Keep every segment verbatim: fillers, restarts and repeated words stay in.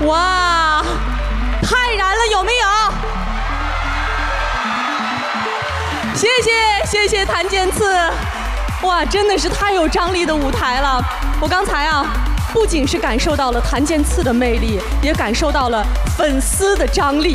哇，太燃了，有没有？谢谢谢谢谭健次，哇，真的是太有张力的舞台了。我刚才啊，不仅是感受到了谭健次的魅力，也感受到了粉丝的张力。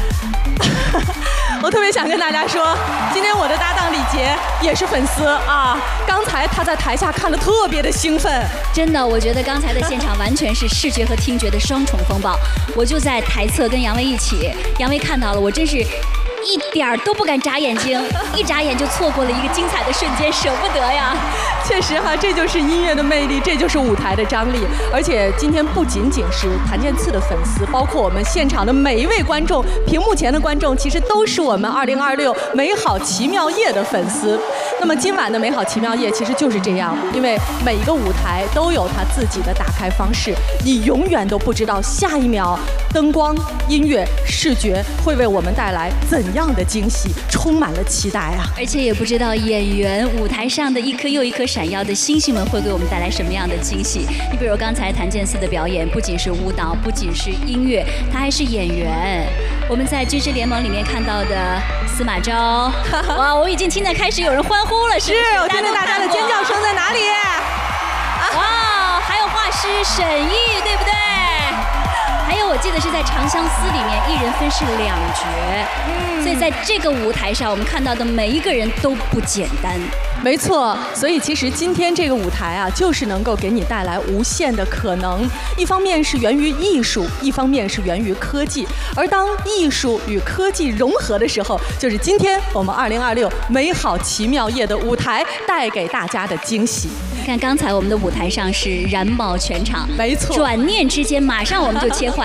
我特别想跟大家说，今天我的搭档李杰也是粉丝啊。刚才他在台下看得特别的兴奋， 真的，我觉得刚才的现场完全是视觉和听觉的双重风暴。我就在台侧跟杨威一起，杨威看到了，我真是一点儿都不敢眨眼睛，一眨眼就错过了一个精彩的瞬间，舍不得呀。 确实哈，这就是音乐的魅力，这就是舞台的张力。而且今天不仅仅是谭健次的粉丝，包括我们现场的每一位观众，屏幕前的观众，其实都是我们二零二六美好奇妙夜的粉丝。那么今晚的美好奇妙夜其实就是这样，因为每一个舞台都有它自己的打开方式，你永远都不知道下一秒灯光、音乐、视觉会为我们带来怎样的惊喜，充满了期待啊！ 而且也不知道演员舞台上的一颗又一颗闪耀的星星们会给我们带来什么样的惊喜。你比如刚才谭健次的表演，不仅是舞蹈，不仅是音乐，他还是演员。我们在军师联盟里面看到的司马昭，哇，我已经听得开始有人欢呼了，是不是？ 是，我听见大家的尖叫声在哪里？ 哇，还有画师沈毅，对不对？还有，我记得是在《长相思》里面，一人分饰两角，嗯，所以在这个舞台上，我们看到的每一个人都不简单。 没错，所以其实今天这个舞台啊，就是能够给你带来无限的可能。一方面是源于艺术，一方面是源于科技。而当艺术与科技融合的时候，就是今天我们二零二六美好奇妙夜的舞台带给大家的惊喜。 看刚才我们的舞台上是燃爆全场， 没错， 转念之间马上我们就切换。